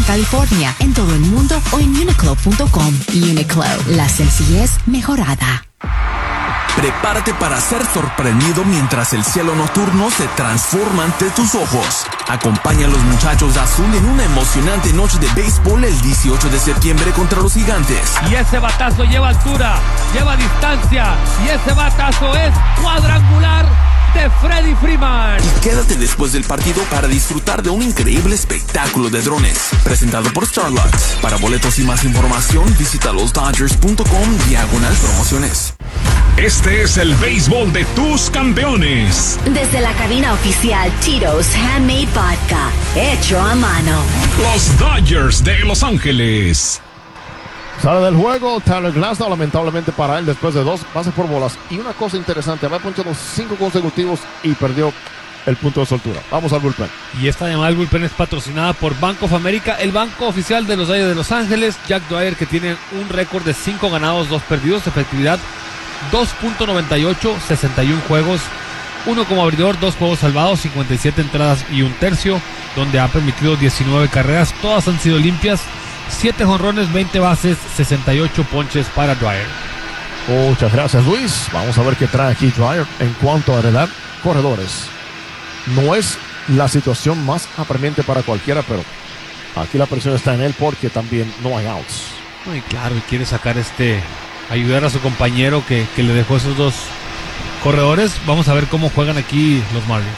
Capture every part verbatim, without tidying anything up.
California, en todo el mundo o en uniqlo punto com. Uniqlo, la sencillez mejorada. Prepárate para ser sorprendido mientras el cielo nocturno se transforma ante tus ojos. Acompaña a los muchachos de azul en una emocionante noche de béisbol el dieciocho de septiembre contra los Gigantes. Y ese batazo lleva altura, lleva distancia, y ese batazo es cuadrangular de Freddie Freeman. Y quédate después del partido para disfrutar de un increíble espectáculo de drones presentado por Starlux. Para boletos y más información visita los dodgers punto com diagonal promociones. Este es el béisbol de tus campeones. Desde la cabina oficial Tito's Handmade Vodka, hecho a mano. Los Dodgers de Los Ángeles. Sale del juego Tyler Glasnow, lamentablemente para él, después de dos bases por bolas. Y una cosa interesante, había ponchado cinco consecutivos y perdió el punto de soltura. Vamos al bullpen. Y esta llamada al bullpen es patrocinada por Bank of America, el banco oficial de los Dodgers de Los Ángeles. Jack Dwyer, que tiene un récord de cinco ganados, dos perdidos, efectividad dos punto noventa y ocho, sesenta y uno juegos, uno como abridor, dos juegos salvados, cincuenta y siete entradas y un tercio, donde ha permitido diecinueve carreras, todas han sido limpias, siete jonrones, veinte bases, sesenta y ocho ponches para Dwyer. Muchas gracias, Luis. Vamos a ver qué trae aquí Dwyer en cuanto a heredar corredores. No es la situación más apremiante para cualquiera, pero aquí la presión está en él porque también no hay outs. Muy claro, y quiere sacar este... ayudar a su compañero que, que le dejó esos dos corredores. Vamos a ver cómo juegan aquí los Marlins.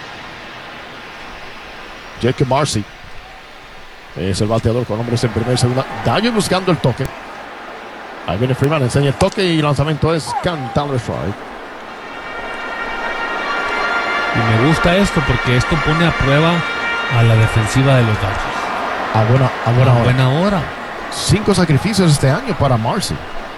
Jake Marcy es el bateador con hombres en primera y segunda. Dodgers buscando el toque. Ahí viene Freeman, enseña el toque y el lanzamiento es cantado strike. Y me gusta esto porque esto pone a prueba a la defensiva de los Dodgers. A buena, a buena a hora. buena hora. Cinco sacrificios este año para Marcy.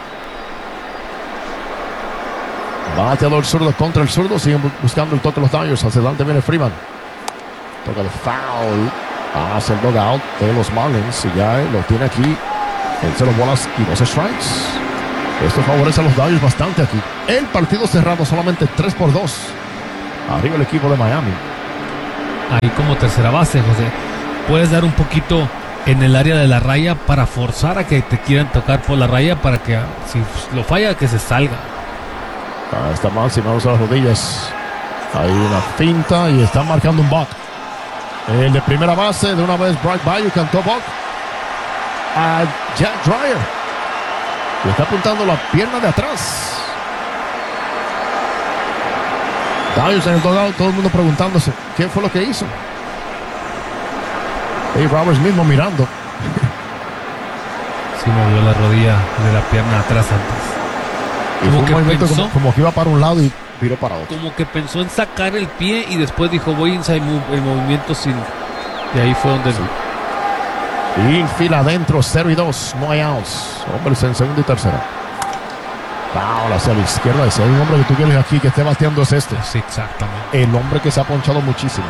Bateador zurdo contra el zurdo. Siguen buscando el toque los Dodgers. Hacia adelante viene Freeman. Toca de foul. Hace el dugout de los Marlins. Y ya lo tiene aquí en cero bolas y dos strikes. Esto favorece a los Dodgers bastante aquí. El partido cerrado solamente tres por dos. Arriba el equipo de Miami. Ahí como tercera base, José. Puedes dar un poquito en el área de la raya para forzar a que te quieran tocar por la raya para que si lo falla que se salga. Ah, está mal, si me usa las rodillas. Hay una finta y están marcando un buck. El de primera base, de una vez Bryce Bayou cantó buck a Jack Dwyer. Le está apuntando la pierna de atrás. Dodgers en el dugout, todo el mundo preguntándose qué fue lo que hizo. Dave Roberts mismo mirando. Sí movió la rodilla de la pierna atrás antes. Y como fue un que movimiento pensó, como, como que iba para un lado y viró para otro. como que pensó en sacar el pie y después dijo voy inside move, el movimiento sin. Y ahí fue donde. Sí. Infield adentro, cero y dos, no hay outs. Hombres en segunda y tercera. Foul hacia la izquierda. Ese es el hombre que tú quieres aquí que esté bateando, es este. Sí, exactamente. El hombre que se ha ponchado muchísimo.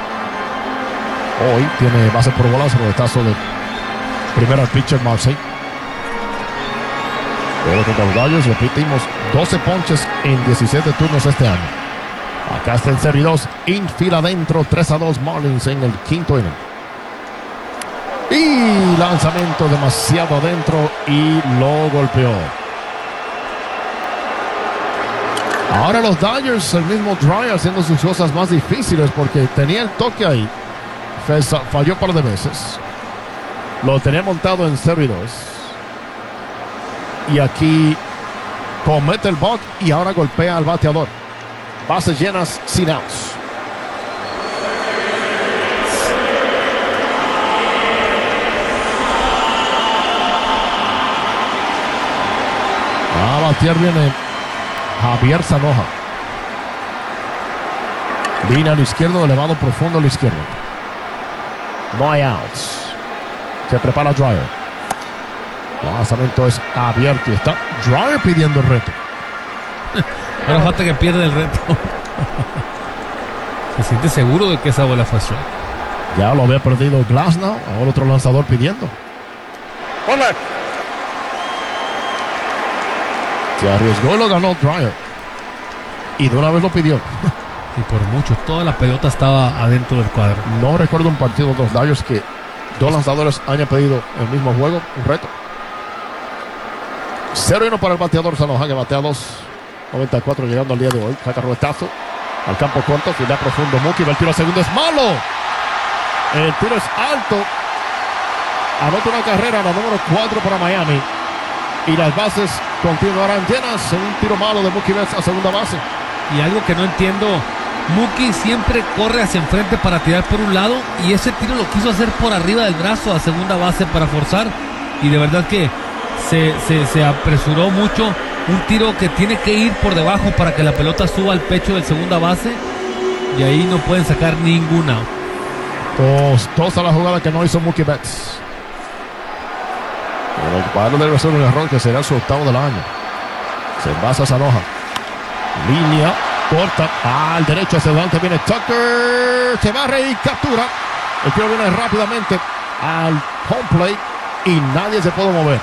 Hoy tiene base por bolas, roletazo de primero al pitcher Marcy. Pero contra los Dodgers, repetimos, doce ponches en diecisiete turnos este año. Acá está el cero y dos, infield adentro, tres a dos Marlins en el quinto inning. Y lanzamiento demasiado adentro y lo golpeó. Ahora los Dodgers, el mismo Dwyer haciendo sus cosas más difíciles porque tenía el toque ahí. Falló un par de veces. Lo tenía montado en cero y dos. Y aquí comete el buck y ahora golpea al bateador. Bases llenas, sin outs. A batear viene Javier Zanoja. Línea al izquierdo, elevado profundo al izquierdo. No hay outs. Se prepara Dwyer. El lanzamiento es abierto y está Dwyer pidiendo el reto. Ahora falta que pierda el reto. Se siente seguro de que esa bola fue strike. Ya lo había perdido Glasnow. Ahora otro lanzador pidiendo. Hola. Se arriesgó y lo ganó Dwyer. Y de una vez lo pidió. Y por mucho, toda la pelota estaba adentro del cuadro. No recuerdo un partido de los Dodgers que dos lanzadores hayan pedido el mismo juego, un reto. cero y uno para el bateador Sanoja, que batea dos noventa y cuatro llegando al día de hoy. Saca ruetazo al campo corto, fila profundo. Mookie va el tiro a segundo, es malo. El tiro es alto. Anota una carrera, la número cuatro para Miami. Y las bases continuarán llenas en un tiro malo de Mookie Betts a segunda base. Y algo que no entiendo, Mookie siempre corre hacia enfrente para tirar por un lado y ese tiro lo quiso hacer por arriba del brazo a segunda base para forzar. Y de verdad que se, se, se apresuró mucho. Un tiro que tiene que ir por debajo para que la pelota suba al pecho del segunda base. Y ahí no pueden sacar ninguna. Dos, dos a la jugada que no hizo Mookie Betts. Pero el cuadro debe ser un error que será su octavo del año. Se envasa Sanoja. Línea corta al derecho, hacia adelante viene Tucker. Se barre y captura. El tiro viene rápidamente al home plate y nadie se puede mover.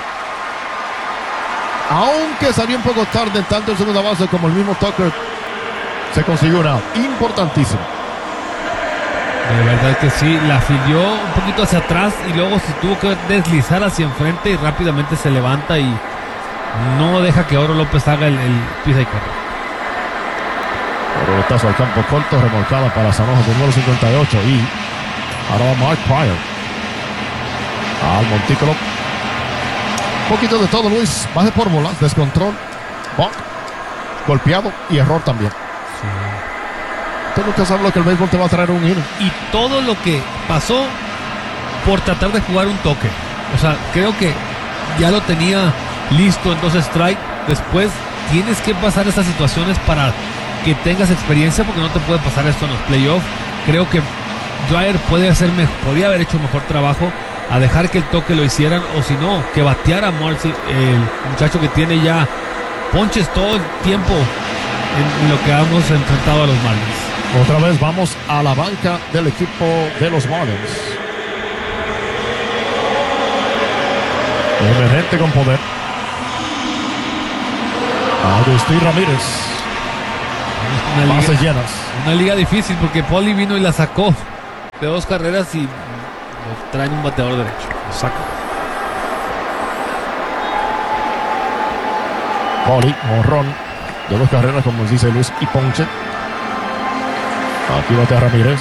Aunque salió un poco tarde, tanto en segunda base como el mismo Tucker, se consiguió una importantísima. De verdad que sí, la filió un poquito hacia atrás y luego se tuvo que deslizar hacia enfrente y rápidamente se levanta y no deja que Oro López haga el, el pisa y corre. Rebotazo al campo corto, remolcada para Sanoja con número cincuenta y ocho. Y ahora va Mark Prior al montículo. Un poquito de todo, Luis. Baje por bolas, descontrol, buck, golpeado y error también. Sí. Tú nunca sabes lo que el béisbol te va a traer un inning. Y todo lo que pasó por tratar de jugar un toque. O sea, creo que ya lo tenía listo en dos strike. Después tienes que pasar esas situaciones para que tengas experiencia, porque no te puede pasar esto en los playoffs. Creo que Dwyer puede hacer mejor, podría haber hecho mejor trabajo a dejar que el toque lo hicieran, o si no, que bateara a Marcy, el muchacho que tiene ya ponches todo el tiempo en, en lo que hemos enfrentado a los Marlins. Otra vez vamos a la banca del equipo de los Marlins. Emergente con poder. Agustín Ramírez. Una Bases liga, llenas. una liga difícil porque Poli vino y la sacó de dos carreras y nos traen un bateador derecho. Lo saca. Poli, honrón de dos carreras, como dice Luis, y ponche. Aquí batea Ramírez.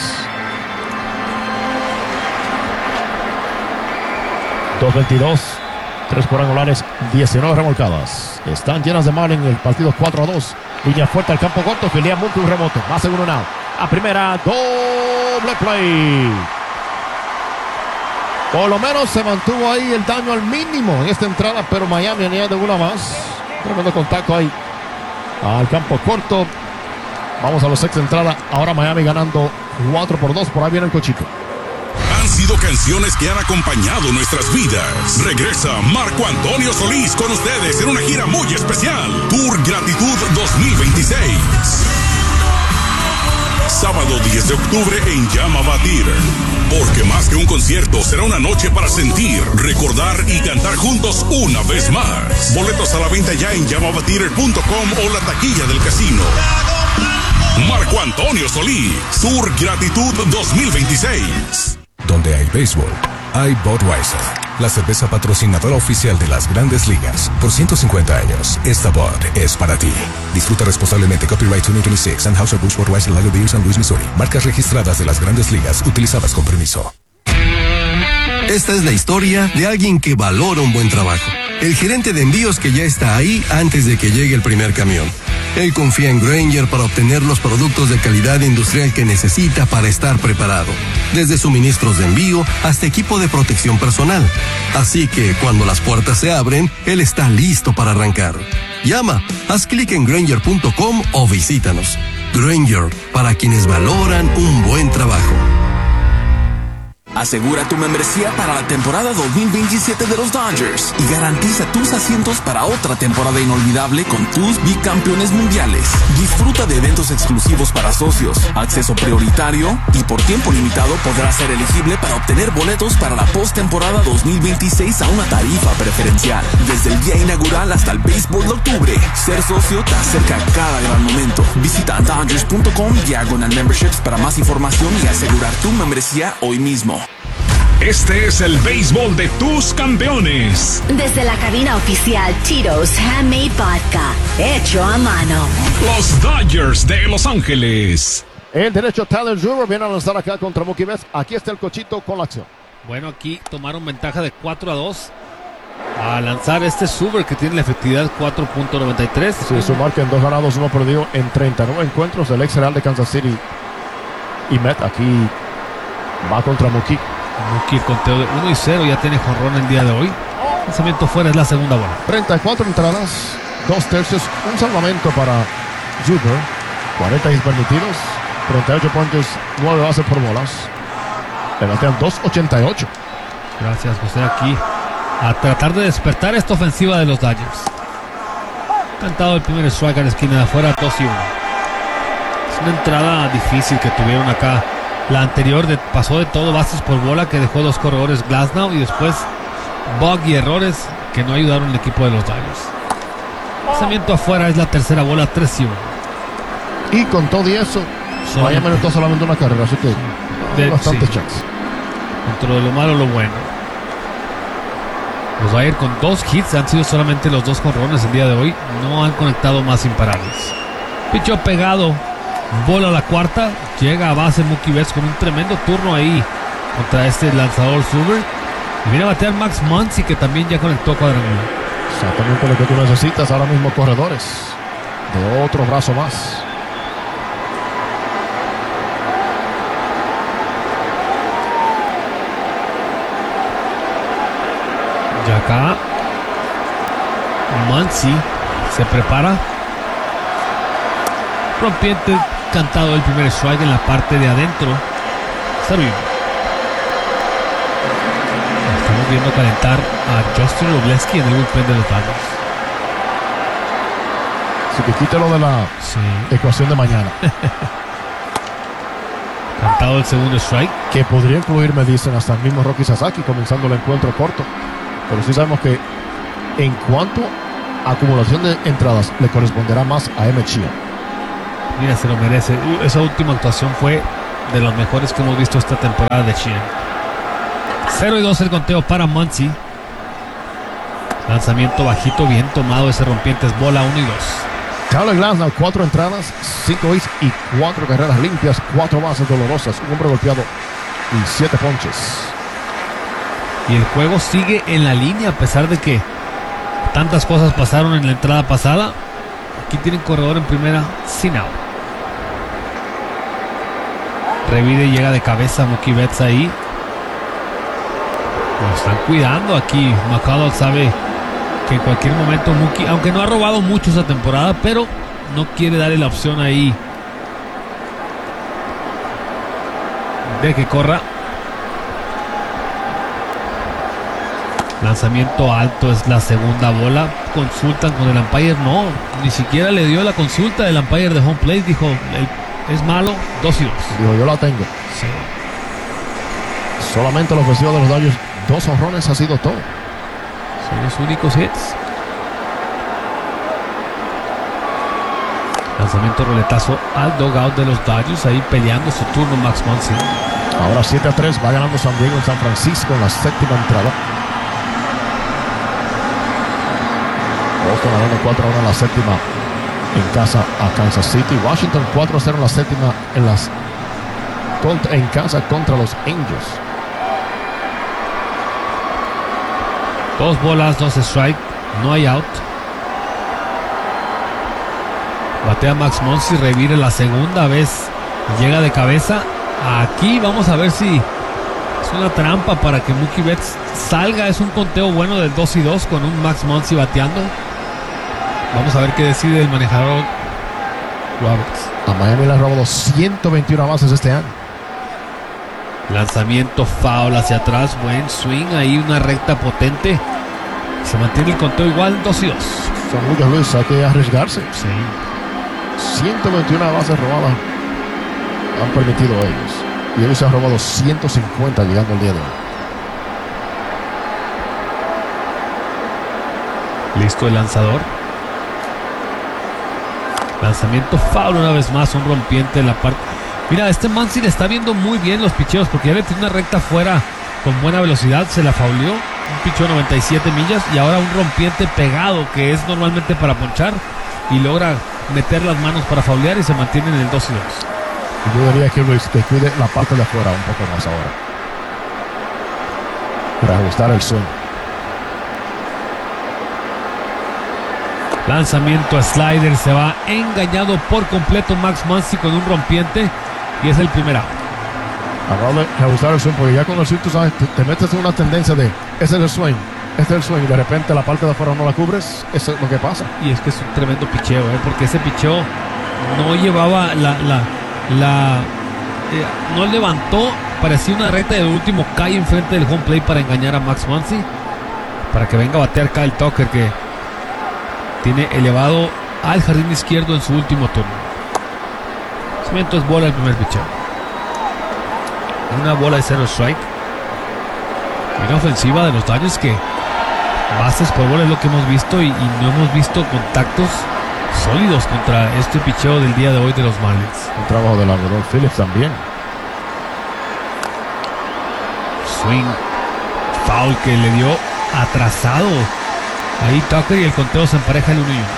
dos veintidós. Tres cuadrangulares, diecinueve remolcadas. Están llenas de mal en el partido cuatro a dos. Línea fuerte al campo corto. Filea Mookie, un rebote. Más seguro now. A primera, doble play. Por lo menos se mantuvo ahí el daño al mínimo en esta entrada, pero Miami añade una más. Tremendo contacto ahí al campo corto. Vamos a los sexta entrada. Ahora Miami ganando cuatro por dos. Por ahí viene el cochito. Han sido canciones que han acompañado nuestras vidas. Regresa Marco Antonio Solís con ustedes en una gira muy especial. Tour Gratitud dos mil veintiséis. Sábado diez de octubre en Llama Batir. Porque más que un concierto, será una noche para sentir, recordar y cantar juntos una vez más. Boletos a la venta ya en llama batir punto com o la taquilla del casino. Marco Antonio Solís, Tour Gratitud dos mil veintiséis. Donde hay béisbol, hay Budweiser, la cerveza patrocinadora oficial de las Grandes Ligas. Por ciento cincuenta años, esta Bud es para ti. Disfruta responsablemente. Copyright dos mil veintiséis, Anheuser-Busch Budweiser Lager Beer, San Luis, Missouri. Marcas registradas de las Grandes Ligas, utilizadas con permiso. Esta es la historia de alguien que valora un buen trabajo. El gerente de envíos que ya está ahí antes de que llegue el primer camión. Él confía en Grainger para obtener los productos de calidad industrial que necesita para estar preparado. Desde suministros de envío hasta equipo de protección personal. Así que cuando las puertas se abren, él está listo para arrancar. Llama, haz clic en Grainger punto com o visítanos. Grainger, para quienes valoran un buen trabajo. Asegura tu membresía para la temporada dos mil veintisiete de los Dodgers y garantiza tus asientos para otra temporada inolvidable con tus bicampeones mundiales. Disfruta de eventos exclusivos para socios, acceso prioritario y por tiempo limitado podrás ser elegible para obtener boletos para la postemporada dos mil veintiséis a una tarifa preferencial. Desde el día inaugural hasta el béisbol de octubre, ser socio te acerca a cada gran momento. Visita Dodgers punto com diagonal memberships para más información y asegurar tu membresía hoy mismo. Este es el béisbol de tus campeones. Desde la cabina oficial Tito's Handmade Vodka, hecho a mano. Los Dodgers de Los Ángeles. El derecho Tyler Zuber viene a lanzar acá contra Mookie Betts. Aquí está el cochito con la acción. Bueno, aquí tomaron ventaja de cuatro a dos a lanzar este Zuber que tiene la efectividad cuatro punto noventa y tres. Sí, su marca en dos ganados, uno perdido en treinta y nueve encuentros del ex Real de Kansas City. Y Met aquí va contra Mookie. Mookie, el conteo de uno y cero, ya tiene jonrón el día de hoy. Lanzamiento fuera, es la segunda bola. treinta y cuatro entradas, dos tercios, un salvamento para Zuber. cuarenta hits permitidos, treinta y ocho ponches, nueve bases por bolas. Le batean dos ochenta y ocho. Gracias, José, aquí a tratar de despertar esta ofensiva de los Dodgers. Cantado el primer strike a la esquina de afuera, dos y uno. Es una entrada difícil que tuvieron acá. La anterior de, pasó de todo, bases por bola, que dejó dos corredores Glasnow, y después bug y errores que no ayudaron al equipo de los Dodgers. Lanzamiento afuera, es la tercera bola, tres y uno. Y con todo y eso, Miami anotó solamente una carrera, así que de, hay bastante sí. chance. Dentro de lo malo, lo bueno. Los Dodgers con dos hits, han sido solamente los dos jonrones el día de hoy, no han conectado más imparables. Pichó pegado, bola a la cuarta, llega a base Mookie Betts con un tremendo turno ahí contra este lanzador Zuber. Y viene a batear Max Muncy, que también ya conectó cuadrangular. Exactamente lo que tú necesitas ahora mismo, corredores de otro brazo más. Y acá Muncy se prepara. Rompiente cantado el primer strike en la parte de adentro. Está bien. Estamos viendo calentar a Justin Robleski en el bullpen de los Dodgers. Así que quítelo de la Sí. ecuación de mañana. Cantado el segundo strike. Que podría incluir, me dicen, hasta el mismo Rocky Sasaki comenzando el encuentro corto. Pero sí sabemos que en cuanto a acumulación de entradas le corresponderá más a Emmett Sheehan. Mira, se lo merece. Esa última actuación fue de las mejores que hemos visto esta temporada de Sheehan. cero y dos el conteo para Muncy. Lanzamiento bajito, bien tomado ese rompiente, es bola uno y dos. Tyler Glasnow, cuatro entradas, cinco hits y cuatro carreras limpias, cuatro bases dolorosas, un hombre golpeado y siete ponches. Y el juego sigue en la línea a pesar de que tantas cosas pasaron en la entrada pasada. Aquí tienen corredor en primera, sin out. Revide y llega de cabeza Mookie Betts ahí. Lo están cuidando aquí. McCullough sabe que en cualquier momento Mookie, aunque no ha robado mucho esa temporada, pero no quiere darle la opción ahí de que corra. Lanzamiento alto, es la segunda bola. Consultan con el umpire, no, ni siquiera le dio la consulta del umpire de home plate. Dijo, es malo, dos y dos. Dijo, yo la tengo. Sí. Solamente la ofensiva de los Dodgers, dos honrones ha sido todo. Son los únicos hits. Lanzamiento roletazo al dugout de los Dodgers, ahí peleando su turno Max Muncy. Ahora siete a tres, va ganando San Diego en San Francisco en la séptima entrada. Boston ganando cuatro a uno en la séptima en casa a Kansas City. Washington cuatro a cero en la séptima en, las, en casa contra los Angels. Dos bolas, dos strike, no hay out. Batea Max Muncy, revire la segunda vez, llega de cabeza. Aquí vamos a ver si es una trampa para que Mookie Betts salga. Es un conteo bueno del dos y dos con un Max Muncy bateando. Vamos a ver qué decide el manejador Roberts. A Miami le ha robado ciento veintiuna bases este año. Lanzamiento foul hacia atrás, buen swing, ahí una recta potente. Se mantiene el conteo igual, dos y dos. Son muchas veces, hay que arriesgarse. Sí. ciento veintiuna bases robadas han permitido ellos. Y ellos se han robado ciento cincuenta llegando el día de hoy. Listo el lanzador. Lanzamiento foul una vez más, un rompiente en la parte. Mira, este Muncy le está viendo muy bien los picheos porque ya le tiene una recta fuera con buena velocidad, se la fauleó. Un pichó noventa y siete millas y ahora un rompiente pegado que es normalmente para ponchar y logra meter las manos para faulear y se mantiene en el dos y dos. Yo diría que Luis que cuide la parte de afuera un poco más ahora para ajustar el swing. Lanzamiento a slider, se va engañado por completo Max Muncy con un rompiente y es el primer out. Acabo de ajustar el swing porque ya con el swing tú sabes, te, te metes en una tendencia de ese es el swing, este es el swing y de repente la parte de afuera no la cubres, eso es lo que pasa. Y es que es un tremendo picheo, ¿eh? Porque ese picheo no llevaba la, la, la eh, no levantó, parecía una recta del último cae enfrente del home plate para engañar a Max Muncy, para que venga a batear Kyle Tucker, que tiene elevado al jardín izquierdo en su último turno. Cimiento es bola el primer picheo. Una bola de cero strike. Una ofensiva de los Dodgers que bases por bola es lo que hemos visto y, y no hemos visto contactos sólidos contra este picheo del día de hoy de los Marlins. Un trabajo del abridor Phillips también. Swing, foul que le dio atrasado ahí Tucker y el conteo se empareja el uno y uno.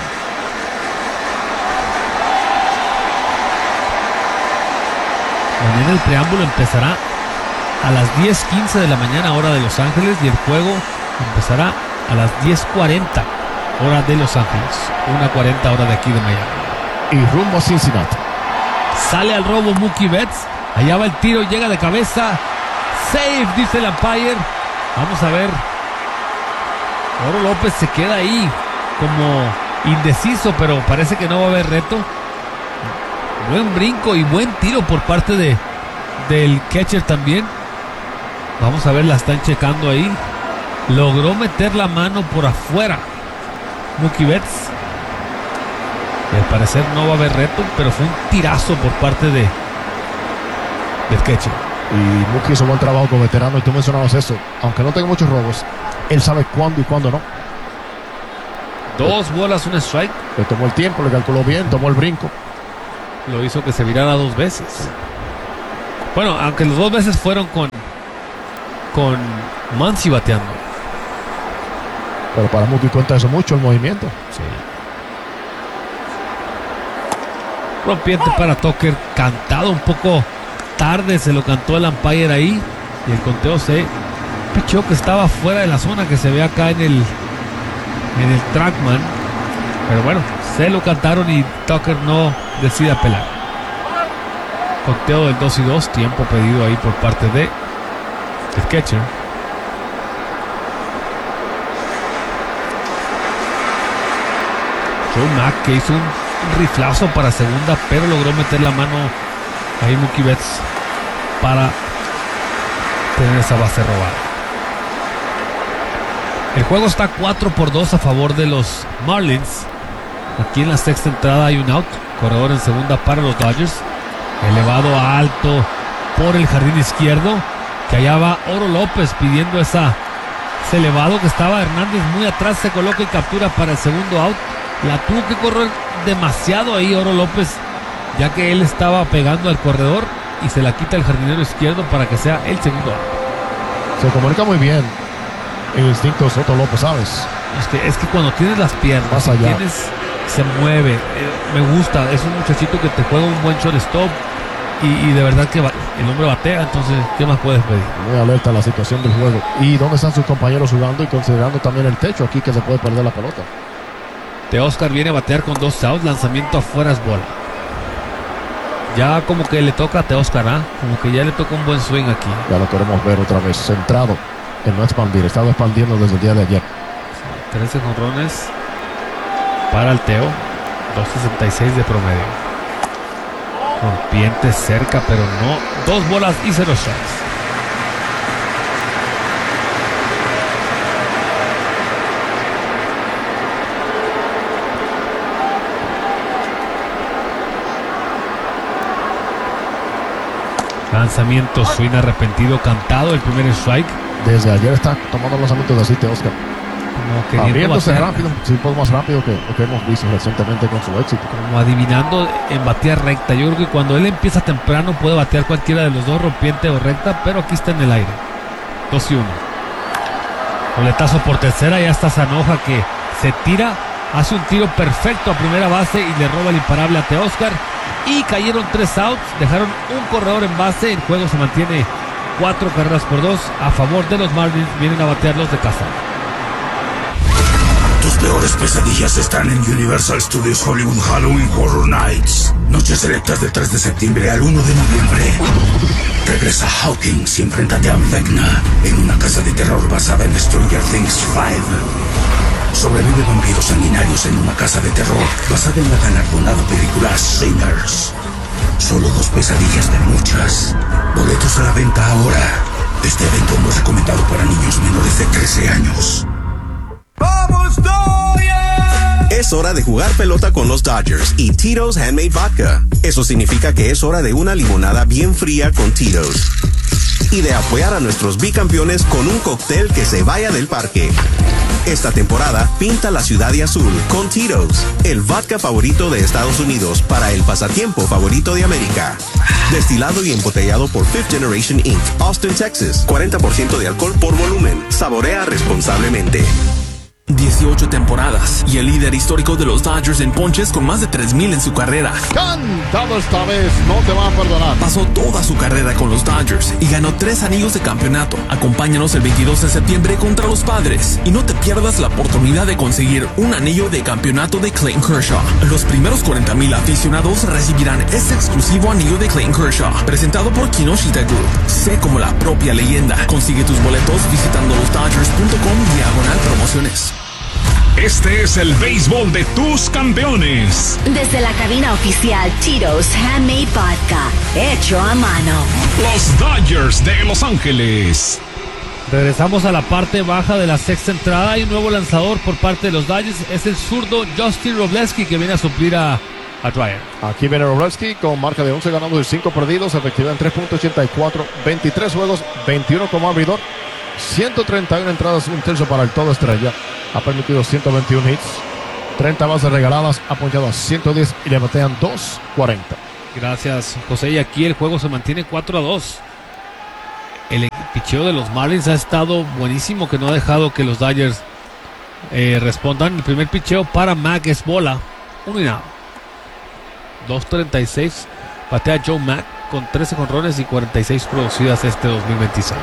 Mañana el preámbulo empezará a las diez quince de la mañana hora de Los Ángeles y el juego empezará a las diez cuarenta hora de Los Ángeles, una cuarenta hora de aquí de Miami. Y rumbo a Cincinnati. Sale al robo Mookie Betts, allá va el tiro, llega de cabeza, safe dice el umpire. Vamos a ver. Oro López se queda ahí como indeciso, pero parece que no va a haber reto. Buen brinco y buen tiro por parte de del catcher también. Vamos a ver, la están checando ahí. Logró meter la mano por afuera Mookie Betts. Y al parecer no va a haber reto, pero fue un tirazo por parte de del catcher. Y Mookie hizo buen trabajo con veterano y tú mencionabas eso. Aunque no tenga muchos robos, él sabe cuándo y cuándo no. Dos bolas, un strike. Le tomó el tiempo, le calculó bien, tomó el brinco. Lo hizo que se virara dos veces. Bueno, aunque las dos veces fueron con con Muncy bateando. Pero para Mookie cuenta eso mucho, el movimiento. Sí. Rompiente para Tucker, cantado un poco tarde, se lo cantó el umpire ahí. Y el conteo se pichó que estaba fuera de la zona que se ve acá en el en el trackman. Pero bueno, se lo cantaron y Tucker no decide apelar. Conteo del dos y dos, tiempo pedido ahí por parte de el catcher. Joe Mack, que hizo un riflazo para segunda, pero logró meter la mano ahí Mookie Betts para tener esa base robada. El juego está cuatro por dos a favor de los Marlins. Aquí en la sexta entrada hay un out. Corredor en segunda para los Dodgers. Elevado a alto por el jardín izquierdo. Que allá va Oro López pidiendo esa, ese elevado que estaba Hernández muy atrás. Se coloca y captura para el segundo out. La tuvo que correr demasiado ahí Oro López, ya que él estaba pegando al corredor y se la quita el jardinero izquierdo para que sea el segundo out. Se comunica muy bien el instinto Soto López, ¿sabes? Es que, es que cuando tienes las piernas, más allá, tienes, se mueve. Eh, me gusta, es un muchachito que te juega un buen shortstop y, y de verdad que va, el hombre batea, entonces, ¿qué más puedes pedir? Muy alerta a la situación del juego. ¿Y dónde están sus compañeros jugando y considerando también el techo aquí que se puede perder la pelota? Teóscar viene a batear con dos outs, lanzamiento afuera es bola. Ya como que le toca a Teóscar, ¿ah? Como que ya le toca un buen swing aquí. Ya lo queremos ver otra vez, centrado en no expandir, estaba expandiendo desde el día de ayer. trece jonrones para el Teo, dos sesenta y seis de promedio. Rompiente cerca, pero no. Dos bolas y cero strikes. Lanzamiento, swing arrepentido, cantado, el primer strike. Desde ayer está tomando lanzamientos de así Teóscar. Como abriéndose batear, rápido, sí, un poco más rápido que lo que hemos visto recientemente con su éxito. Como adivinando en batear recta. Yo creo que cuando él empieza temprano puede batear cualquiera de los dos, rompiente o recta, pero aquí está en el aire. dos y uno. Boletazo por tercera, ya está Zanoja que se tira, hace un tiro perfecto a primera base y le roba el imparable a Teóscar. Y cayeron tres outs, dejaron un corredor en base, el juego se mantiene cuatro carreras por dos a favor de los Marlins. Vienen a batear los de casa. Tus peores pesadillas están en Universal Studios Hollywood Halloween Horror Nights. Noches selectas del tres de septiembre al uno de noviembre. Regresa Hawkins y enfréntate a Vecna en una casa de terror basada en Stranger Things cinco. Sobrevive vampiros sanguinarios en una casa de terror basada en la galardonada película Sinners. Solo dos pesadillas de muchas. Boletos a la venta ahora. Este evento no es recomendado para niños menores de trece años. ¡Vamos, Dodgers! Es hora de jugar pelota con los Dodgers y Tito's Handmade Vodka. Eso significa que es hora de una limonada bien fría con Tito's. Y de apoyar a nuestros bicampeones con un cóctel que se vaya del parque. Esta temporada, pinta la ciudad de azul con Tito's, el vodka favorito de Estados Unidos para el pasatiempo favorito de América. Destilado y embotellado por Fifth Generation incorporated, Austin, Texas. cuarenta por ciento de alcohol por volumen. Saborea responsablemente. dieciocho temporadas y el líder histórico de los Dodgers en ponches con más de tres mil en su carrera. Cantado esta vez, no te van a perdonar. Pasó toda su carrera con los Dodgers y ganó tres anillos de campeonato. Acompáñanos el veintidós de septiembre contra los Padres y no te pierdas la oportunidad de conseguir un anillo de campeonato de Clayton Kershaw. Los primeros cuarenta mil aficionados recibirán este exclusivo anillo de Clayton Kershaw, presentado por Kinoshita Group. Sé como la propia leyenda. Consigue tus boletos visitando los dodgers punto com diagonal promociones. Este es el béisbol de tus campeones. Desde la cabina oficial Tito's Handmade Vodka, hecho a mano. Los Dodgers de Los Ángeles. Regresamos a la parte baja de la sexta entrada. Hay un nuevo lanzador por parte de los Dodgers. Es el zurdo Justin Robleski que viene a suplir a, a Dreyer. Aquí viene Robleski con marca de once ganados y cinco perdidos. Efectividad en tres punto ochenta y cuatro. veintitrés juegos, veintiuno como abridor. ciento treinta y una entradas, un tercio para el todo estrella. Ha permitido ciento veintiún hits, treinta bases regaladas, ha ponchado a ciento diez y le batean dos cuarenta. Gracias, José. Y aquí el juego se mantiene cuatro a dos. El picheo de los Marlins ha estado buenísimo, que no ha dejado que los Dodgers eh, respondan. El primer picheo para Mack es bola, uno y nada. dos treinta y seis, batea Joe Mack con trece jonrones y cuarenta y seis producidas este dos mil veintiséis.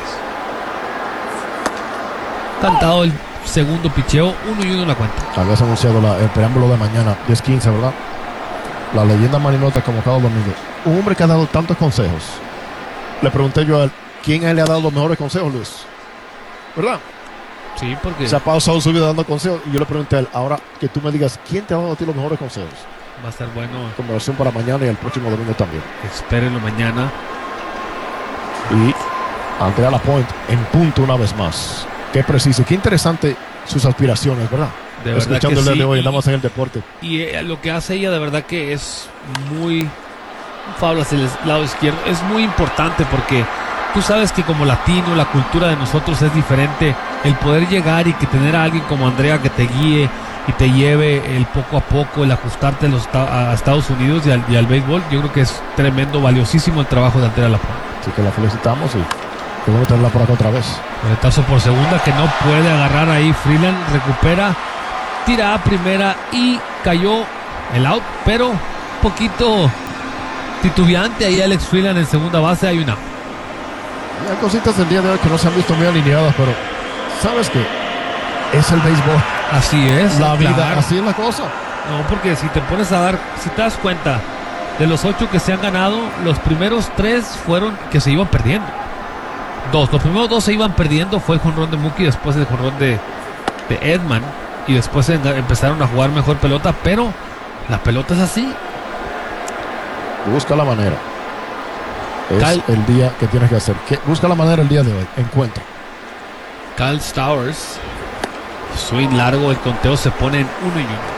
Cantado el segundo picheo, uno y uno en la cuenta. Habías anunciado la, el preámbulo de mañana, diez quince, ¿verdad? La leyenda Marinota como cada domingo. Un hombre que ha dado tantos consejos. Le pregunté yo a él, ¿quién a él le ha dado los mejores consejos, Luis? ¿Verdad? Sí, porque se ha pasado su vida dando consejos. Y yo le pregunté a él, ahora que tú me digas, ¿quién te ha dado a ti los mejores consejos? Va a ser bueno. Conversación para mañana y el próximo domingo también. Espérenlo mañana. Y Andrea Lapointe en punto una vez más. Qué preciso, qué interesante sus aspiraciones, ¿verdad? De verdad escuchando el día sí. de hoy, y, andamos en el deporte. Y eh, lo que hace ella de verdad que es muy... Fabla hacia el lado izquierdo. Es muy importante porque tú sabes que como latino la cultura de nosotros es diferente. El poder llegar y que tener a alguien como Andrea que te guíe y te lleve el poco a poco, el ajustarte a, los, a Estados Unidos y al, y al béisbol, yo creo que es tremendo, valiosísimo el trabajo de Andrea Lapointe. Así que la felicitamos y queremos tenerla por acá otra vez. Boletazo por segunda que no puede agarrar ahí. Freeland recupera, tira a primera y cayó el out, pero un poquito titubeante ahí Alex Freeland en segunda base. Hay una. Hay cositas del día de hoy que no se han visto muy alineadas, pero ¿sabes qué? Es el béisbol. Así es. La vida, claro. Así es la cosa. No, porque si te pones a dar, si te das cuenta, de los ocho que se han ganado, los primeros tres fueron que se iban perdiendo. Dos, los primeros dos se iban perdiendo, fue el jonrón de Mookie, después el jonrón de, de Edman, y después en, empezaron a jugar mejor pelota, pero la pelota es así. Busca la manera. Es Cal, el día que tienes que hacer. ¿Qué? Busca la manera el día de hoy. Encuentra. Cal Stowers, swing largo, el conteo se pone en uno y uno.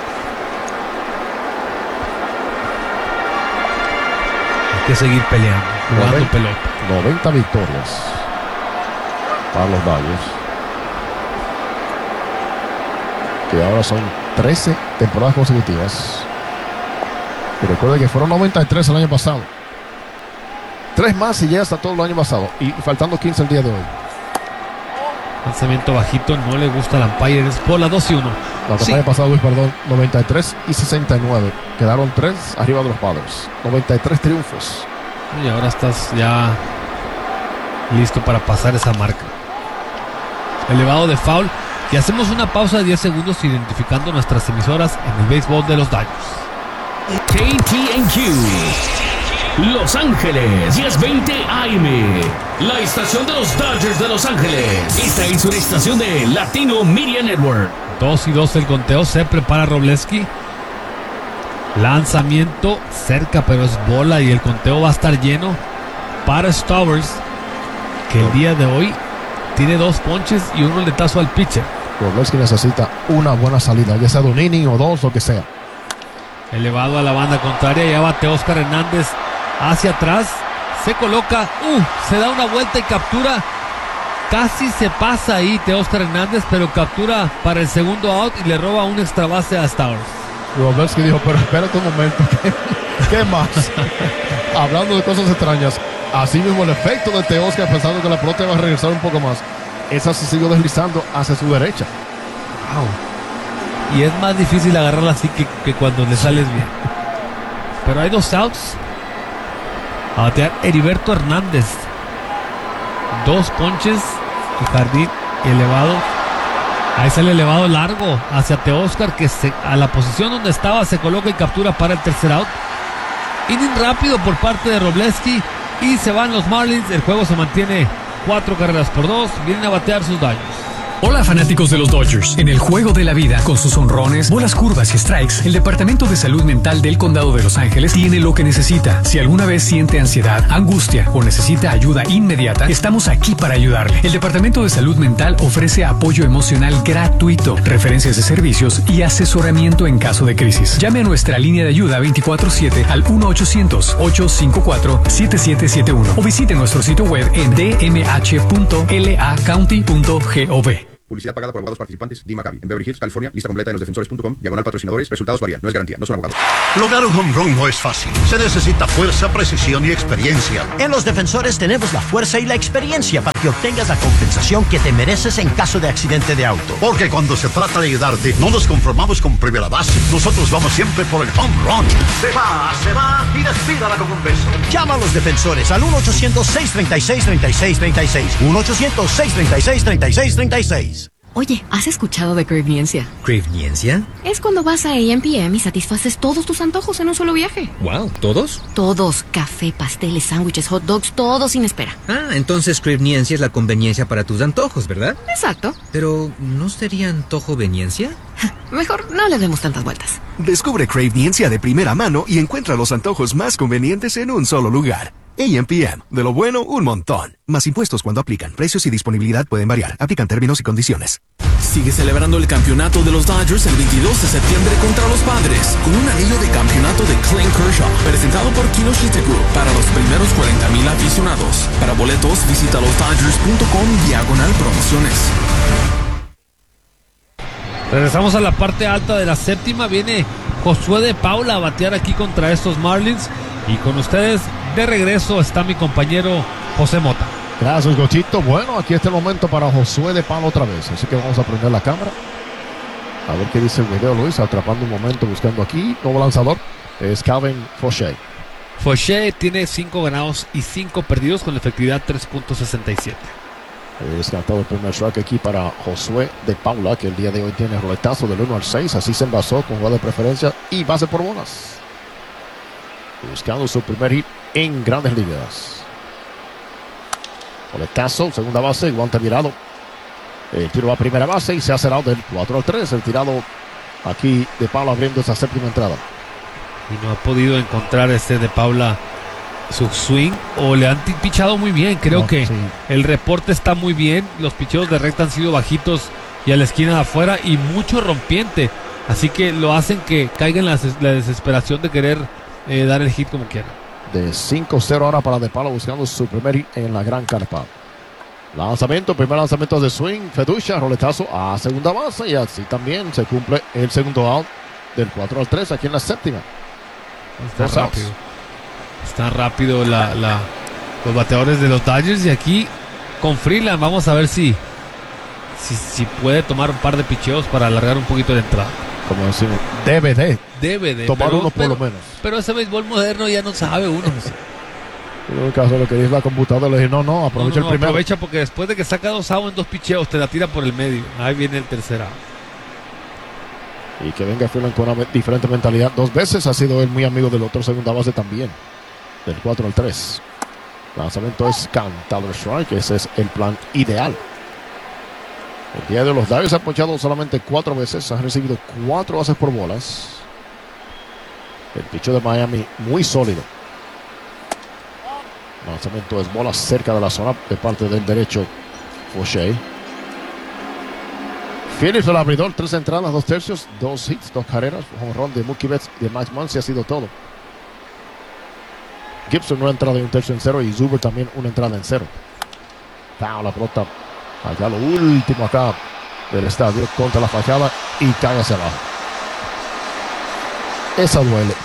Hay que seguir peleando, jugando noventa, pelota. noventa victorias para los Dodgers, que ahora son trece temporadas consecutivas. Y recuerde que fueron noventa y tres el año pasado. Tres más y llega hasta todo el año pasado. Y faltando quince el día de hoy. Lanzamiento bajito, no le gusta al umpire, es bola dos y uno. La campaña sí. pasada, Luis, perdón, noventa y tres y sesenta y nueve. Quedaron tres arriba de los Padres. noventa y tres triunfos. Y ahora estás ya listo para pasar esa marca. Elevado de foul. Y hacemos una pausa de diez segundos identificando nuestras emisoras en el béisbol de los Dodgers. K T N Q Los Ángeles, diez veinte A M, la estación de los Dodgers de Los Ángeles. Esta es una estación de Latino Media Network. Dos y dos el conteo, se prepara Wroblewski. Lanzamiento cerca, pero es bola y el conteo va a estar lleno para Stowers, que el día de hoy tiene dos ponches y uno letazo al pitcher. Wroblewski necesita una buena salida, ya sea de un inning o dos, lo que sea. Elevado a la banda contraria, ya bate Oscar Hernández hacia atrás, se coloca, uh, se da una vuelta y captura, casi se pasa ahí Teóscar Hernández, pero captura para el segundo out y le roba un extra base a Stowers. Wroblewski dijo, pero espérate un momento, ¿qué, qué más? Hablando de cosas extrañas, así mismo el efecto de Teóscar pensando que la pelota va a regresar un poco más, esa se siguió deslizando hacia su derecha. Wow. Y es más difícil agarrarla así que, que cuando le sales bien. Pero hay dos outs. A batear Heriberto Hernández. Dos ponches y jardín elevado. Ahí sale elevado largo hacia Teóscar, que se, a la posición donde estaba se coloca y captura para el tercer out. Inning rápido por parte de Wroblewski y se van los Marlins. El juego se mantiene cuatro carreras por dos. Vienen a batear sus daños. Hola fanáticos de los Dodgers. En el juego de la vida, con sus honrones, bolas curvas y strikes, el Departamento de Salud Mental del Condado de Los Ángeles tiene lo que necesita. Si alguna vez siente ansiedad, angustia o necesita ayuda inmediata, estamos aquí para ayudarle. El Departamento de Salud Mental ofrece apoyo emocional gratuito, referencias de servicios y asesoramiento en caso de crisis. Llame a nuestra línea de ayuda veinticuatro siete al uno ochocientos, ocho cinco cuatro, siete siete siete uno o visite nuestro sitio web en d m h punto l a county punto gov. Publicidad pagada por abogados participantes. D. Maccabi. En Beverly Hills, California. Lista completa en los defensores punto com. Diagonal patrocinadores. Resultados varían. No es garantía. No son abogados. Lograr un home run no es fácil. Se necesita fuerza, precisión y experiencia. En los defensores tenemos la fuerza y la experiencia para que obtengas la compensación que te mereces en caso de accidente de auto. Porque cuando se trata de ayudarte, no nos conformamos con primera base. Nosotros vamos siempre por el home run. Se va, se va y despídala con un beso. Llama a los defensores al uno ochocientos, seis tres seis, tres seis tres seis. uno ochocientos, seis tres seis, tres seis tres seis. Oye, ¿has escuchado de Craveniencia? ¿Craveniencia? Es cuando vas a A M P M y satisfaces todos tus antojos en un solo viaje. Wow, ¿todos? Todos. Café, pasteles, sándwiches, hot dogs, todo sin espera. Ah, entonces Craveniencia es la conveniencia para tus antojos, ¿verdad? Exacto. Pero, ¿no sería antojoveniencia? Mejor no le demos tantas vueltas. Descubre Craveniencia de primera mano y encuentra los antojos más convenientes en un solo lugar. A M P M. De lo bueno, un montón. Más impuestos cuando aplican. Precios y disponibilidad pueden variar. Aplican términos y condiciones. Sigue celebrando el campeonato de los Dodgers el veintidós de septiembre contra los Padres, con un anillo de campeonato de Clayton Kershaw, presentado por Kinoshita Group para los primeros cuarenta mil aficionados. Para boletos, visita los dodgers punto com diagonal promociones. Regresamos a la parte alta de la séptima. Viene Josué de Paula a batear aquí contra estos Marlins. Y con ustedes de regreso está mi compañero José Mota. Gracias, Gochito. Bueno, aquí está el momento para Josué de Paula otra vez. Así que vamos a prender la cámara. A ver qué dice el video, Luis. Atrapando un momento, buscando aquí. Nuevo lanzador es Calvin Fauché. Fauché tiene cinco ganados y cinco perdidos con efectividad tres punto sesenta y siete. Es cantado el primer strike aquí para Josué de Paula, que el día de hoy tiene roletazo del uno al seis. Así se envasó con jugada de preferencia y base por bolas. Buscando su primer hit en Grandes Ligas. Roletazo, segunda base, guante virado. El tiro va a primera base y se hace el out del cuatro al tres. El tirado aquí de Paula abriendo esa séptima entrada. Y no ha podido encontrar este de Paula su swing, o le han pichado muy bien. Creo no, que sí. El reporte está muy bien. Los picheos de recta han sido bajitos y a la esquina de afuera y mucho rompiente. Así que lo hacen que caiga en la, la desesperación de querer eh, dar el hit como quiera. De cinco cero ahora para De Paula buscando su primer hit en la Gran Carpa. Lanzamiento, primer lanzamiento de swing, Feducha, roletazo a segunda base y así también se cumple el segundo out del cuatro al tres aquí en la séptima. Está Dos rápido. Outs. Está rápido la, la, los bateadores de los Dodgers y aquí con Freeland vamos a ver si si, si puede tomar un par de picheos para alargar un poquito la entrada. Como decimos, debe de. Debe de. Tomar pero, uno por pero, lo menos. Pero ese béisbol moderno ya no sabe uno. En el caso de lo que dice la computadora, le dije, no, no, aprovecha no, no, el primero. Aprovecha porque después de que saca dos outs en dos picheos, te la tira por el medio. Ahí viene el tercer out. Y que venga Freeland con una diferente mentalidad. Dos veces ha sido él muy amigo del otro segunda base también. Del cuatro al tres. Lanzamiento es cantado strike. Ese es el plan ideal. El día de los Dodgers han ponchado solamente cuatro veces. Han recibido cuatro bases por bolas. El picho de Miami muy sólido. Lanzamiento es bola cerca de la zona de parte del derecho. O'Shea. Phillips el abridor, tres entradas, dos tercios, dos hits, dos carreras. Home run de Mookie Betts y de Max Muncy ha sido todo. Gibson una entrada y un tercio en cero y Zuber también una entrada en cero. Foul la pelota allá lo último acá del estadio contra la fachada y cae hacia abajo. Esa duele.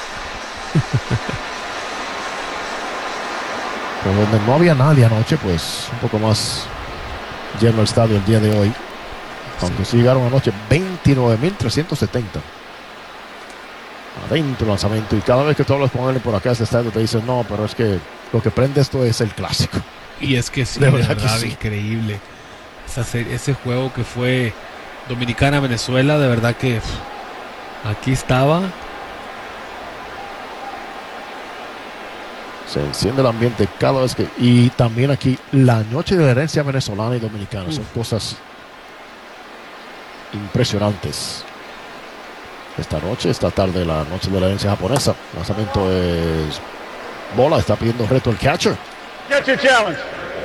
Por donde no había nadie anoche, pues un poco más lleno el estadio el día de hoy. Aunque sí llegaron anoche veintinueve mil trescientos setenta. Adentro lanzamiento. Y cada vez que tú hablas con él por acá, este estadio te dice, no, pero es que lo que prende esto es el clásico. Y es que sí, de de verdad, verdad, que sí. Increíble. Esa serie, ese juego que fue Dominicana-Venezuela, de verdad que pff, aquí estaba. Se enciende el ambiente cada vez que... Y también aquí la noche de la herencia venezolana y dominicana. Uf. Son cosas impresionantes. Esta noche, esta tarde, la noche de la herencia japonesa. El lanzamiento es bola. Está pidiendo reto el catcher. Get your challenge.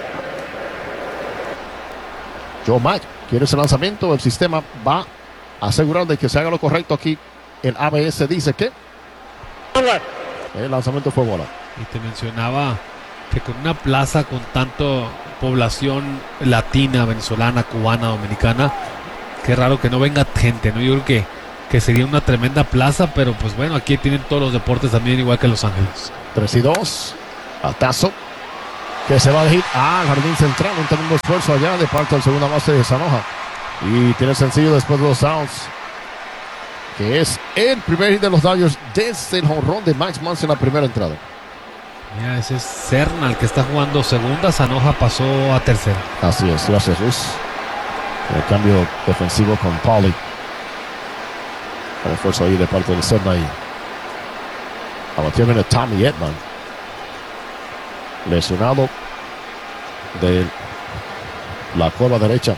Joe Mack quiere ese lanzamiento. El sistema va a asegurar de que se haga lo correcto aquí. El A B S dice que el lanzamiento fue bola. Y te mencionaba que con una plaza con tanto población latina, venezolana, cubana, dominicana, qué raro que no venga gente, ¿no? Yo creo que, que sería una tremenda plaza, pero pues bueno, aquí tienen todos los deportes también, igual que Los Ángeles. tres y dos. Atazo. Que se va a ir al jardín central. Un tremendo esfuerzo allá de parte del segunda base de Sanoja. Y tiene sencillo después de los outs. Que es el primer hit de los Dodgers desde el jonrón de Max Muncy en la primera entrada. Mira, ese es Serna el que está jugando segunda. Sanoja pasó a tercera. Así es, gracias Luis. El cambio defensivo con Pauli. El esfuerzo ahí de parte de Serna y a batir viene Tommy Edman. Lesionado de la curva derecha.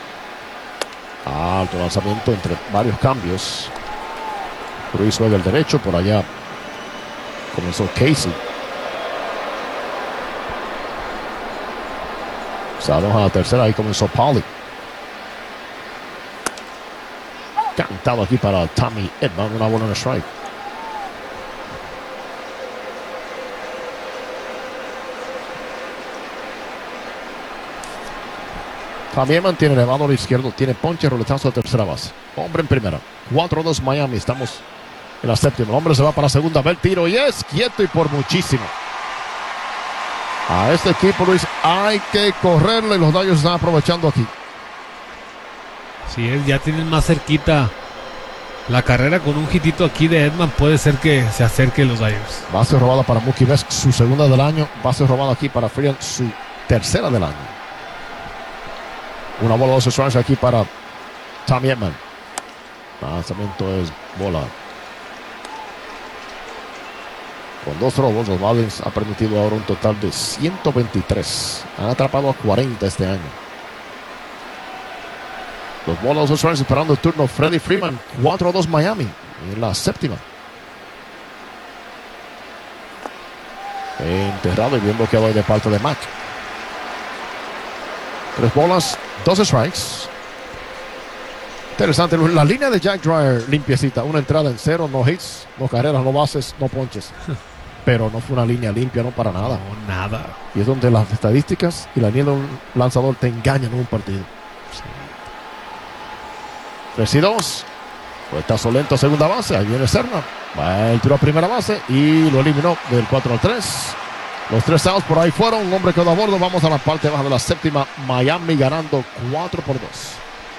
Alto lanzamiento entre varios cambios. Ruiz juega el derecho, por allá comenzó Casey. Se aloja a la tercera, ahí comenzó Pauli. Cantado aquí para Tommy Edman, una bola en el strike. También mantiene elevado a la izquierdo, tiene ponche, roletazo a tercera base. Hombre en primera. cuatro dos Miami, estamos en la séptima. El hombre se va para la segunda, ve el tiro y es quieto y por muchísimo. A este equipo, Luis, hay que correrle. Los Dodgers están aprovechando aquí. Sí, es, ya tienen más cerquita la carrera con un hitito aquí de Edman. Puede ser que se acerque los Dodgers. Base robada para Mookie Betts, su segunda del año. Base robada aquí para Freeland, su tercera del año. Una bola, dos strikes aquí para Tommy Edman. Lanzamiento es bola. Con dos robos, los Marlins han permitido ahora un total de ciento veintitrés. Han atrapado a cuarenta este año. Los bolas, dos strikes esperando el turno. Freddie Freeman, cuatro dos Miami. En la séptima. Enterrado y bien bloqueado ahí de parte de Mack. Tres bolas, dos strikes. Interesante, la línea de Jack Dreyer limpiecita. Una entrada en cero, no hits, no carreras, no bases, no ponches. Pero no fue una línea limpia, no para nada. No, nada. Y es donde las estadísticas y la línea de un lanzador te engañan en un partido. Sí. tres y dos. Puestazo lento a segunda base. Ahí viene Serna. Va el tiro a primera base y lo eliminó del cuatro al tres. Los tres outs por ahí fueron. Un hombre quedó a bordo. Vamos a la parte baja de la séptima. Miami ganando cuatro por dos.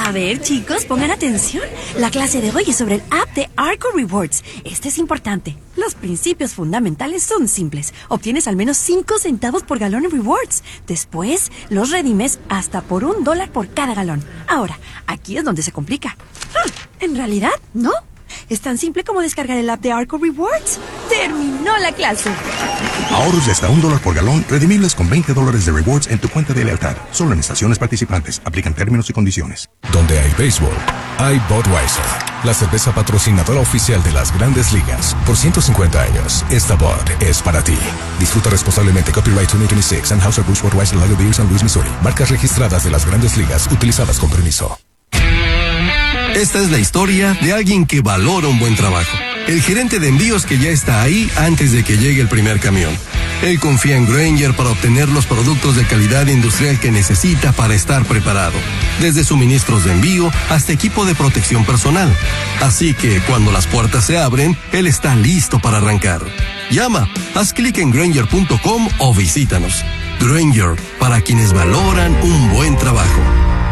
A ver, chicos, pongan atención. La clase de hoy es sobre el app de Arco Rewards. Este es importante. Los principios fundamentales son simples. Obtienes al menos cinco centavos por galón en rewards. Después, los redimes hasta por un dólar por cada galón. Ahora, aquí es donde se complica. Ah, en realidad, no. Es tan simple como descargar el app de Arco Rewards. ¡Terminó la clase! Ahorros de hasta un dólar por galón, redimibles con veinte dólares de rewards en tu cuenta de lealtad. Solo en estaciones participantes. Aplican términos y condiciones. Donde hay béisbol, hay Budweiser, la cerveza patrocinadora oficial de las Grandes Ligas. Por ciento cincuenta años, esta Bud es para ti. Disfruta responsablemente. Copyright dos mil veintiséis. Anheuser-Busch Budweiser Lager Beer, San Luis, Missouri. Marcas registradas de las Grandes Ligas, utilizadas con permiso. Esta es la historia de alguien que valora un buen trabajo. El gerente de envíos que ya está ahí antes de que llegue el primer camión. Él confía en Grainger para obtener los productos de calidad industrial que necesita para estar preparado. Desde suministros de envío hasta equipo de protección personal. Así que cuando las puertas se abren, él está listo para arrancar. Llama, haz clic en Grainger punto com o visítanos. Grainger, para quienes valoran un buen trabajo.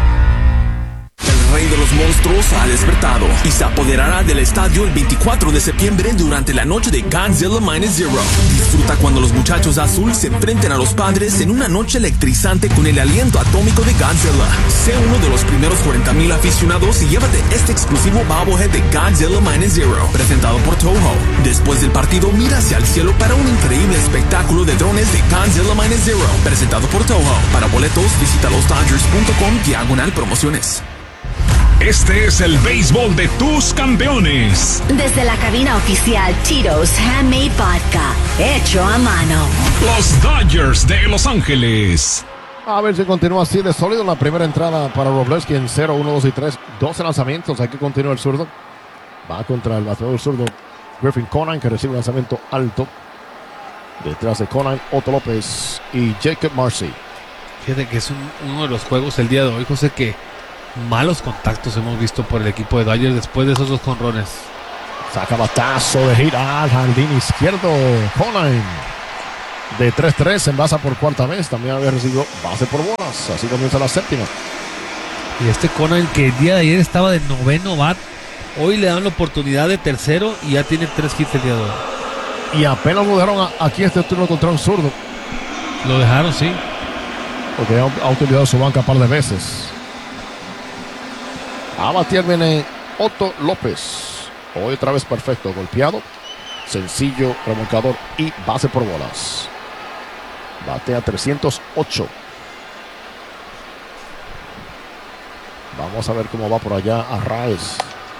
El rey de los monstruos ha despertado y se apoderará del estadio el veinticuatro de septiembre durante la noche de Godzilla Minus Zero. Disfruta cuando los muchachos azul se enfrenten a los padres en una noche electrizante con el aliento atómico de Godzilla. Sé uno de los primeros cuarenta mil aficionados y llévate este exclusivo bobblehead de Godzilla Minus Zero, presentado por Toho. Después del partido, mira hacia el cielo para un increíble espectáculo de drones de Godzilla Minus Zero, presentado por Toho. Para boletos, visita los dodgers punto com diagonal promociones. Este es el béisbol de tus campeones. Desde la cabina oficial Tito's Handmade Vodka, hecho a mano. Los Dodgers de Los Ángeles. A ver si continúa así de sólido. La primera entrada para Robleski en cero, uno, dos y tres. doce lanzamientos. Aquí continúa el zurdo. Va contra el bateador zurdo Griffin Conine, que recibe un lanzamiento alto. Detrás de Conine, Otto López y Jacob Marcy. Fíjate que es un, uno de los juegos el día de hoy, José, que malos contactos hemos visto por el equipo de Dodgers después de esos dos jonrones. Saca batazo de gira al jardín izquierdo. Conine de tres tres, envasa por cuarta vez. También había recibido base por bolas. Así comienza la séptima. Y este Conine, que el día de ayer estaba de noveno bat, hoy le dan la oportunidad de tercero y ya tiene tres hits el día de hoy. Y apenas lo dejaron a, aquí este turno contra un zurdo. Lo dejaron, sí. Porque ha, ha utilizado su banca un par de veces. A batir viene Otto López. Hoy otra vez perfecto. Golpeado. Sencillo, remolcador y base por bolas. Batea trescientos ocho. Vamos a ver cómo va por allá Arraez.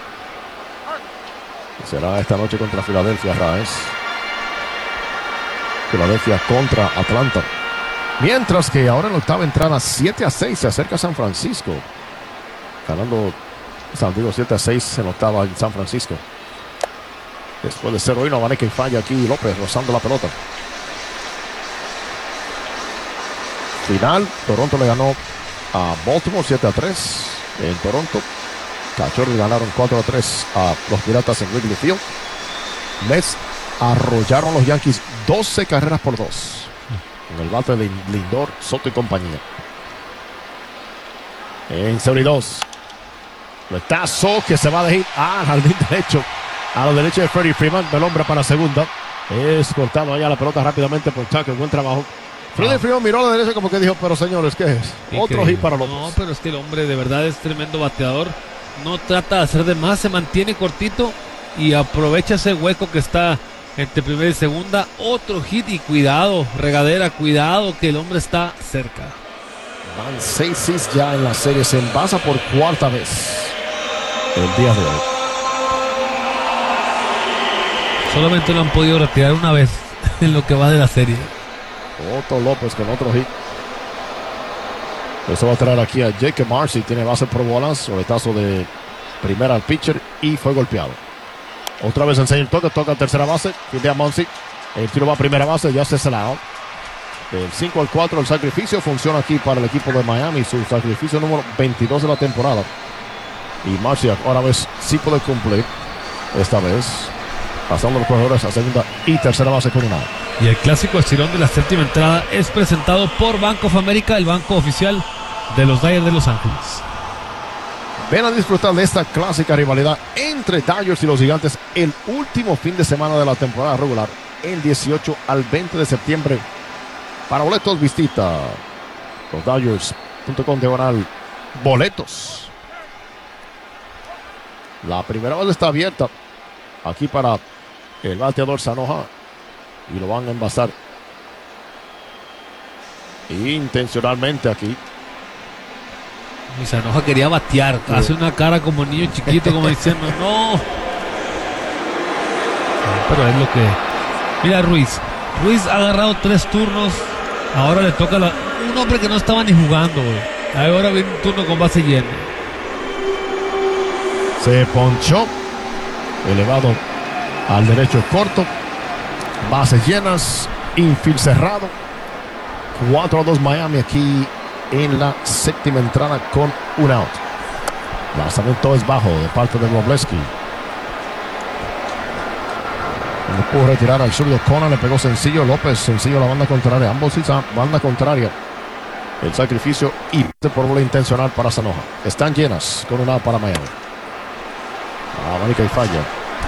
Será esta noche contra Filadelfia Arraez. Filadelfia contra Atlanta. Mientras que ahora en la octava entrada siete a seis se acerca San Francisco. Ganando San Diego siete a seis en octava en San Francisco. Después de cero y no vale que falla aquí López rozando la pelota. Final, Toronto le ganó a Baltimore siete a tres en Toronto. Cachorros ganaron cuatro a tres a los Piratas en Wrigley Field. Mets arrollaron los Yankees doce carreras por dos. En el bate de Lindor, Soto y compañía. En cero y dos. Letazo que se va de hit al jardín derecho. A la derecha de Freddie Freeman. Del hombre para segunda. Es cortado allá la pelota rápidamente por Tucker. Buen trabajo. Freddie No. Freeman miró a la derecha como que dijo, pero señores, ¿qué es? Increíble. Otro hit para López. No, pero es que el hombre de verdad es tremendo bateador. No trata de hacer de más, se mantiene cortito y aprovecha ese hueco que está entre primera y segunda. Otro hit y cuidado, regadera, cuidado que el hombre está cerca. Van seis hits ya en la serie. Se envasa por cuarta vez el día de hoy. Solamente lo han podido retirar una vez en lo que va de la serie. Otto López con otro hit. Eso va a traer aquí a Jacob Marcy. Tiene base por bolas. Soletazo de primera al pitcher y fue golpeado. Otra vez enseña el toque. Toca tercera base. Fildea Muncy. El tiro va a primera base. Ya se selado. Del cinco al cuatro el sacrificio funciona aquí para el equipo de Miami. Su sacrificio número veintidós de la temporada. Y Marcy ahora vez sí puede cumplir. Esta vez. Pasando los corredores a segunda y tercera base con una. Y el clásico estirón de la séptima entrada es presentado por Bank of America, el banco oficial de los Dodgers de Los Ángeles. Ven a disfrutar de esta clásica rivalidad entre Dodgers y los Gigantes el último fin de semana de la temporada regular, el dieciocho al veinte de septiembre. Para boletos, visita los Dodgers punto com diagonal boletos. La primera base está abierta aquí para el bateador Sanoja y lo van a envasar intencionalmente aquí. Y Sanoja quería batear, sí. Hace una cara como niño chiquito, como diciendo no. Pero es lo que. Mira, Ruiz. Ruiz ha agarrado tres turnos. Ahora le toca la... un hombre que no estaba ni jugando, güey. Ahora viene un turno con base llena. Se ponchó. Elevado al derecho corto. Bases llenas. Infield cerrado. cuatro a dos Miami aquí en la séptima entrada con un out. Lanzamiento es bajo de parte de Wroblewski. No pudo retirar al zurdo Conan, le pegó sencillo López, sencillo la banda contraria, ambos y banda contraria. El sacrificio y por bola intencional para Sanoja. Están llenas con un out para Miami. Abanica y falla.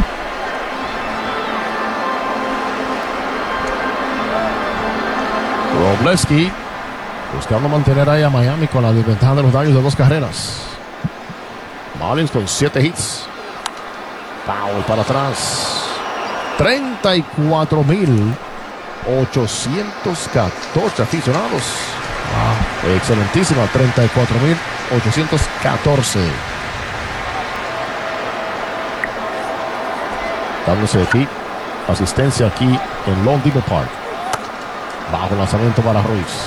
Wroblewski buscando mantener ahí a Miami con la desventaja de los Dodgers de dos carreras. Marlins con siete hits. Foul para atrás. treinta y cuatro mil ochocientos catorce aficionados. Wow. Excelentísima. treinta y cuatro mil ochocientos catorce. Dándose aquí asistencia aquí en Lone Depot Park. Bajo lanzamiento para Ruiz.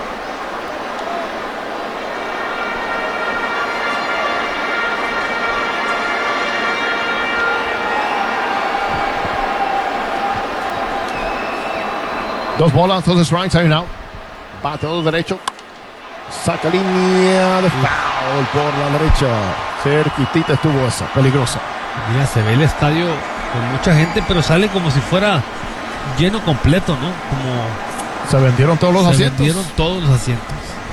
Dos bolas, dos strikes, hay un out. Bateador derecho. Saca línea de foul por la derecha. Cerquitita estuvo esa, peligrosa. Mira, se ve el estadio con mucha gente, pero sale como si fuera lleno completo, ¿no? Como se vendieron todos los se asientos. Se vendieron todos los asientos.